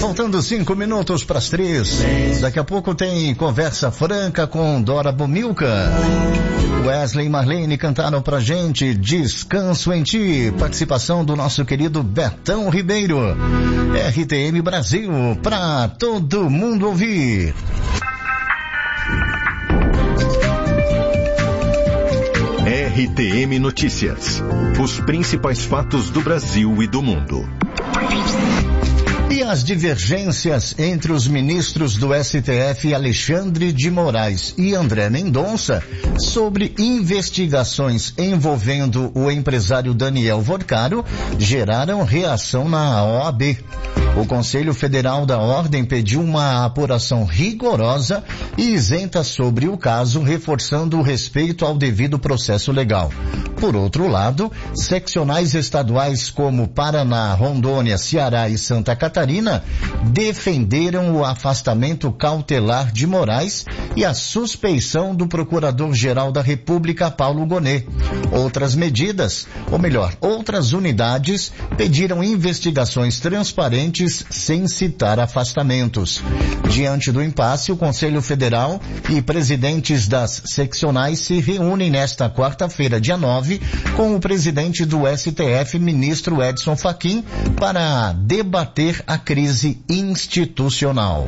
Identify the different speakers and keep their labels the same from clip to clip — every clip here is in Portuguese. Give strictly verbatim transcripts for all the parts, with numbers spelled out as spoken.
Speaker 1: Faltando cinco minutos para as três. Daqui a pouco tem conversa franca com Dora Bomilca. Wesley e Marlene cantaram pra gente Descanso em Ti. Participação do nosso querido Betão Ribeiro. R T M Brasil, pra todo mundo ouvir.
Speaker 2: R T M Notícias. Os principais fatos do Brasil e do mundo.
Speaker 1: E as divergências entre os ministros do S T F Alexandre de Moraes e André Mendonça sobre investigações envolvendo o empresário Daniel Vorcaro geraram reação na O A B. O Conselho Federal da Ordem pediu uma apuração rigorosa e isenta sobre o caso, reforçando o respeito ao devido processo legal. Por outro lado, seccionais estaduais como Paraná, Rondônia, Ceará e Santa Catarina defenderam o afastamento cautelar de Moraes e a suspeição do Procurador-Geral da República, Paulo Gonet. Outras medidas, ou melhor, outras unidades, pediram investigações transparentes sem citar afastamentos. Diante do impasse, o Conselho Federal e presidentes das seccionais se reúnem nesta quarta-feira, dia nove, com o presidente do S T F, ministro Edson Fachin, para debater a crise institucional.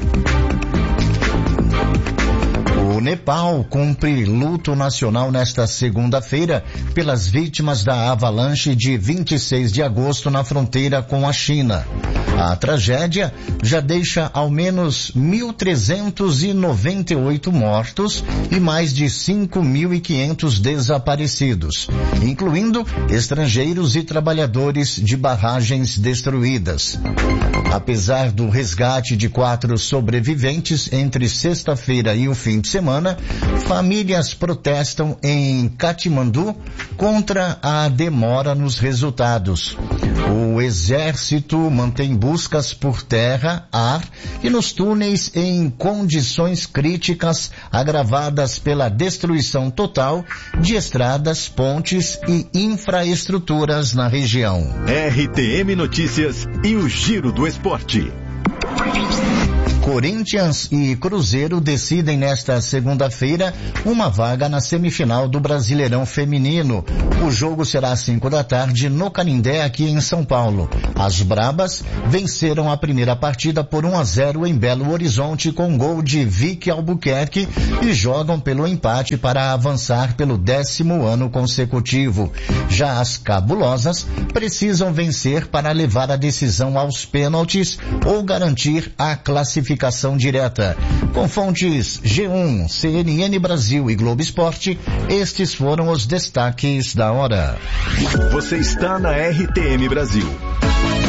Speaker 1: O Nepal cumpre luto nacional nesta segunda-feira pelas vítimas da avalanche de vinte e seis de agosto na fronteira com a China. A tragédia já deixa ao menos mil trezentos e noventa e oito mortos e mais de cinco mil e quinhentos desaparecidos, incluindo estrangeiros e trabalhadores de barragens destruídas. Apesar do resgate de quatro sobreviventes entre sexta-feira e o fim de semana, famílias protestam em Katmandu contra a demora nos resultados. O exército mantém buscas por terra, ar e nos túneis em condições críticas agravadas pela destruição total de estradas, pontes e infraestruturas na região.
Speaker 2: R T M Notícias e o Giro do Esporte.
Speaker 1: Corinthians e Cruzeiro decidem nesta segunda-feira uma vaga na semifinal do Brasileirão Feminino. O jogo será às cinco da tarde no Canindé, aqui em São Paulo. As Brabas venceram a primeira partida por um a zero em Belo Horizonte com gol de Vicky Albuquerque e jogam pelo empate para avançar pelo décimo ano consecutivo. Já as Cabulosas precisam vencer para levar a decisão aos pênaltis ou garantir a classificação direta. Com fontes G um, C N N Brasil e Globo Esporte, estes foram os destaques da hora.
Speaker 2: Você está na R T M Brasil.